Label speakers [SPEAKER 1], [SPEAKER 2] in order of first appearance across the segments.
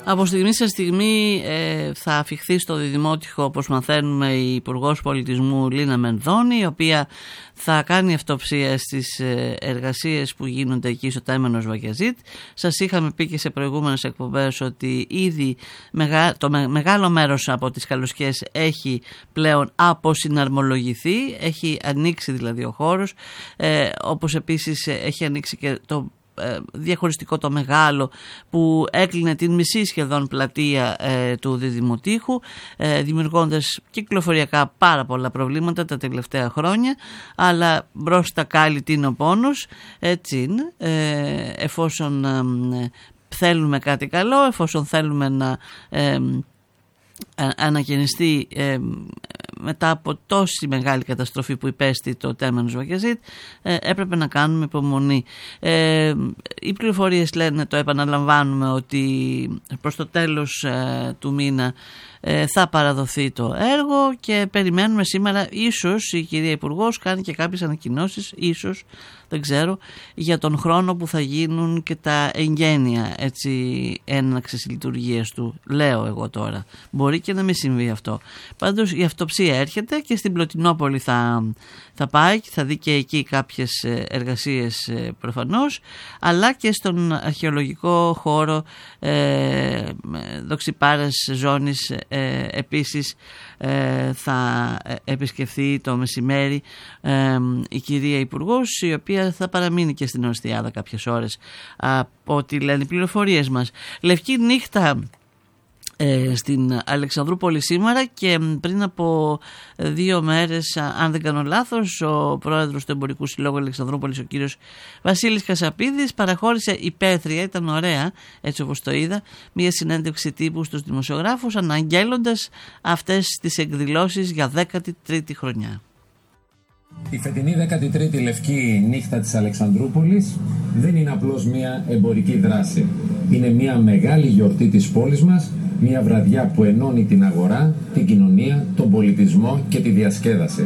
[SPEAKER 1] Από στιγμή σε στιγμή θα αφιχθεί στο Διδημότυχο, όπως μαθαίνουμε, η Υπουργός Πολιτισμού Λίνα Μενδώνη, η οποία θα κάνει αυτοψία στις εργασίες που γίνονται εκεί στο Τέμενος Βαγιαζίτ. Σας είχαμε πει και σε προηγούμενες εκπομπές ότι ήδη το μεγάλο μέρος από τις καλοσχές έχει πλέον αποσυναρμολογηθεί, έχει ανοίξει δηλαδή ο χώρος, όπως επίσης έχει ανοίξει και το διαχωριστικό το μεγάλο που έκλεινε την μισή σχεδόν πλατεία του Διδημοτήχου, δημιουργώντας κυκλοφοριακά πάρα πολλά προβλήματα τα τελευταία χρόνια, αλλά μπροστά κάλλει είναι ο πόνος, έτσι είναι, εφόσον θέλουμε κάτι καλό, εφόσον θέλουμε να ανακαινιστεί μετά από τόση μεγάλη καταστροφή που υπέστη το Τέμενος Βαγιαζίτ, έπρεπε να κάνουμε υπομονή. Οι πληροφορίες λένε, το επαναλαμβάνουμε, ότι προς το τέλος του μήνα θα παραδοθεί το έργο και περιμένουμε σήμερα, ίσως η κυρία Υπουργός κάνει και κάποιες ανακοινώσεις, ίσως, δεν ξέρω, για τον χρόνο που θα γίνουν και τα εγγένεια έναξης λειτουργίας του. Λέω εγώ τώρα, μπορεί και να μην συμβεί αυτό. Πάντως η αυτοψία έρχεται και στην Πλωτινόπολη θα πάει και θα δει και εκεί κάποιες εργασίες προφανώς, αλλά και στον αρχαιολογικό χώρο Δοξιπάρας Ζώνης επίσης θα επισκεφθεί το μεσημέρι η κυρία Υπουργός, η οποία θα παραμείνει και στην Ορστιάδα κάποιες ώρες από ό,τι λένε οι πληροφορίες μας. Λευκή νύχτα στην Αλεξανδρούπολη σήμερα, και πριν από 2 μέρες, αν δεν κάνω λάθος, ο πρόεδρος του Εμπορικού Συλλόγου Αλεξανδρούπολης, ο κύριος Βασίλης Κασαπίδης, παραχώρησε υπαίθρια, ήταν ωραία έτσι όπως το είδα, μια συνέντευξη τύπου στους δημοσιογράφους αναγγέλλοντας αυτές τις εκδηλώσεις για 13η χρονιά.
[SPEAKER 2] Η φετινή 13η Λευκή Νύχτα της Αλεξανδρούπολης δεν είναι απλώς μια εμπορική δράση. Είναι μια μεγάλη γιορτή της πόλης μας, μια βραδιά που ενώνει την αγορά, την κοινωνία, τον πολιτισμό και τη διασκέδαση.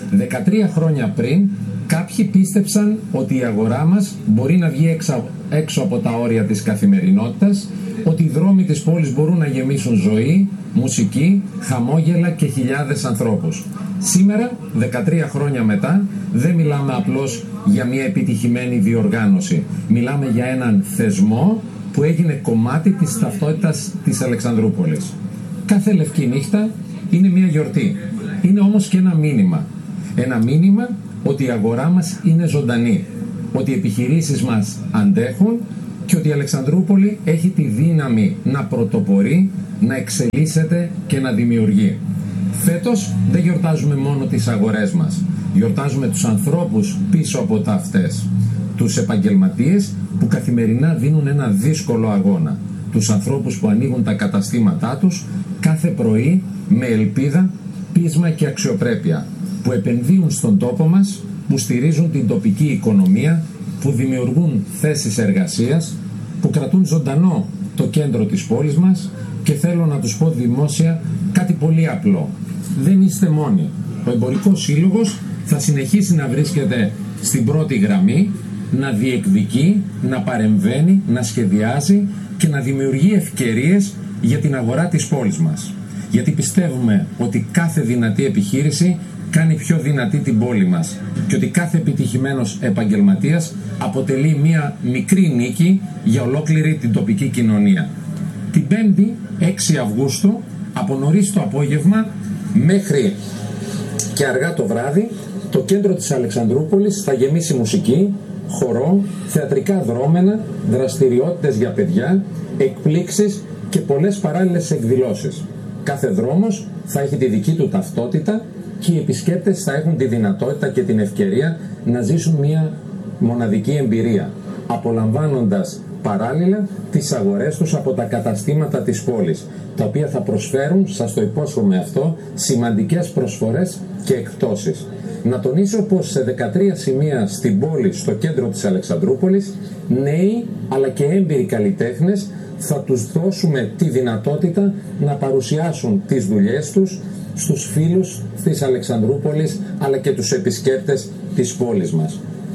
[SPEAKER 2] 13 χρόνια πριν, κάποιοι πίστεψαν ότι η αγορά μας μπορεί να βγει έξω από τα όρια της καθημερινότητας, ότι οι δρόμοι της πόλης μπορούν να γεμίσουν ζωή, μουσική, χαμόγελα και χιλιάδες ανθρώπους. Σήμερα, 13 χρόνια μετά, δεν μιλάμε απλώς για μια επιτυχημένη διοργάνωση. Μιλάμε για έναν θεσμό που έγινε κομμάτι της ταυτότητας της Αλεξανδρούπολης. Κάθε Λευκή Νύχτα είναι μια γιορτή. Είναι όμως και ένα μήνυμα. Ένα μήνυμα ότι η αγορά μας είναι ζωντανή, ότι οι επιχειρήσεις μας αντέχουν και ότι η Αλεξανδρούπολη έχει τη δύναμη να πρωτοπορεί, να εξελίσσεται και να δημιουργεί. Φέτος δεν γιορτάζουμε μόνο τις αγορές μας. Γιορτάζουμε τους ανθρώπους πίσω από τα αυτές. Τους επαγγελματίες που καθημερινά δίνουν ένα δύσκολο αγώνα. Τους ανθρώπους που ανοίγουν τα καταστήματά τους κάθε πρωί με ελπίδα, πείσμα και αξιοπρέπεια. Που επενδύουν στον τόπο μας, που στηρίζουν την τοπική οικονομία, που δημιουργούν θέσεις εργασίας, που κρατούν ζωντανό το κέντρο της πόλης μας. Και θέλω να τους πω δημόσια κάτι πολύ απλό. Δεν είστε μόνοι. Ο Εμπορικός Σύλλογος θα συνεχίσει να βρίσκεται στην πρώτη γραμμή, να διεκδικεί, να παρεμβαίνει, να σχεδιάζει και να δημιουργεί ευκαιρίες για την αγορά της πόλης μας. Γιατί πιστεύουμε ότι κάθε δυνατή επιχείρηση κάνει πιο δυνατή την πόλη μας και ότι κάθε επιτυχημένος επαγγελματίας αποτελεί μία μικρή νίκη για ολόκληρη την τοπική κοινωνία. Την 5η, 6 Αυγούστου, από νωρίς το απόγευμα μέχρι και αργά το βράδυ, το κέντρο της Αλεξανδρούπολης θα γεμίσει μουσική, χορό, θεατρικά δρόμενα, δραστηριότητες για παιδιά, εκπλήξεις και πολλές παράλληλες εκδηλώσεις. Κάθε δρόμος θα έχει τη δική του ταυτότητα και οι επισκέπτες θα έχουν τη δυνατότητα και την ευκαιρία να ζήσουν μια μοναδική εμπειρία, απολαμβάνοντας παράλληλα τις αγορές τους από τα καταστήματα της πόλης, τα οποία θα προσφέρουν, σας το υπόσχομαι αυτό, σημαντικές προσφορές και εκπτώσεις. Να τονίσω πως σε 13 σημεία στην πόλη, στο κέντρο της Αλεξανδρούπολης, νέοι αλλά και έμπειροι καλλιτέχνες θα τους δώσουμε τη δυνατότητα να παρουσιάσουν τις δουλειές τους στους φίλους της Αλεξανδρούπολης αλλά και τους επισκέπτες της πόλης μας.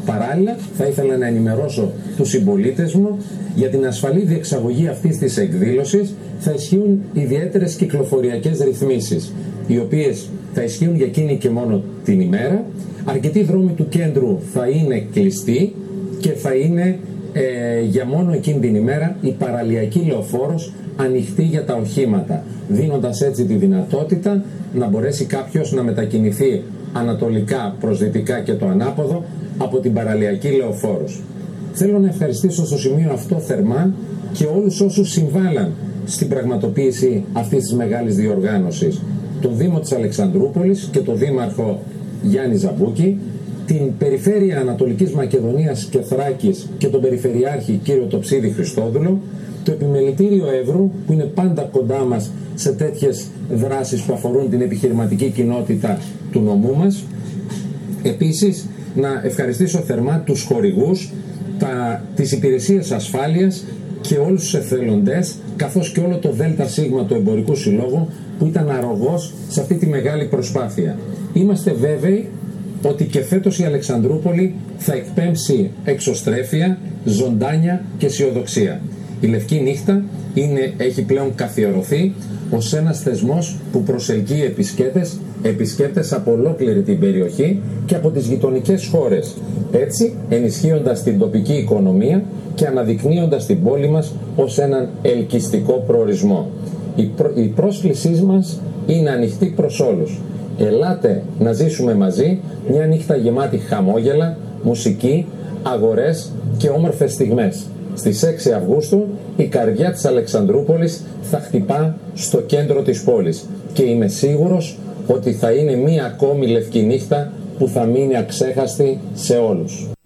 [SPEAKER 2] Παράλληλα, θα ήθελα να ενημερώσω τους συμπολίτες μου για την ασφαλή διεξαγωγή αυτής της εκδήλωσης. Θα ισχύουν ιδιαίτερες κυκλοφοριακές ρυθμίσεις, οι οποίες θα ισχύουν για εκείνη και μόνο την ημέρα. Αρκετοί δρόμοι του κέντρου θα είναι κλειστοί και θα είναι για μόνο εκείνη την ημέρα η παραλιακή λεωφόρος ανοιχτή για τα οχήματα, δίνοντας έτσι τη δυνατότητα να μπορέσει κάποιος να μετακινηθεί ανατολικά προς δυτικά και το ανάποδο από την παραλιακή λεωφόρος. Θέλω να ευχαριστήσω στο σημείο αυτό θερμά και όλους όσους συμβάλλαν στην πραγματοποίηση αυτής της μεγάλης διοργάνωσης, τον Δήμο της Αλεξανδρούπολης και τον Δήμαρχο Γιάννη Ζαμπούκη, την Περιφέρεια Ανατολικής Μακεδονίας και Θράκης και τον Περιφερειάρχη κύριο Τοψίδη Χριστόδουλο, το Επιμελητήριο Εύρου που είναι πάντα κοντά μας σε τέτοιες δράσεις που αφορούν την επιχειρηματική κοινότητα του νομού μας. Επίσης, να ευχαριστήσω θερμά τους χορηγούς, τις υπηρεσίες ασφάλειας και όλους τους εθελοντές, καθώς και όλο το ΔΣ του Εμπορικού Συλλόγου που ήταν αρρωγός σε αυτή τη μεγάλη προσπάθεια. Είμαστε βέβαιοι ότι και φέτος η Αλεξανδρούπολη θα εκπέμψει εξωστρέφεια, ζωντάνια και αισιοδοξία. Η Λευκή Νύχτα έχει πλέον καθιερωθεί ως ένας θεσμός που προσελκύει επισκέπτες από ολόκληρη την περιοχή και από τις γειτονικές χώρες, έτσι ενισχύοντας την τοπική οικονομία και αναδεικνύοντας την πόλη μας ως έναν ελκυστικό προορισμό. Η πρόσκλησή μας είναι ανοιχτή προς όλους. Ελάτε να ζήσουμε μαζί μια νύχτα γεμάτη χαμόγελα, μουσική, αγορές και όμορφες στιγμές. Στις 6 Αυγούστου η καρδιά της Αλεξανδρούπολης θα χτυπά στο κέντρο της πόλης και είμαι σίγουρος ότι θα είναι μία ακόμη λευκή νύχτα που θα μείνει αξέχαστη σε όλους.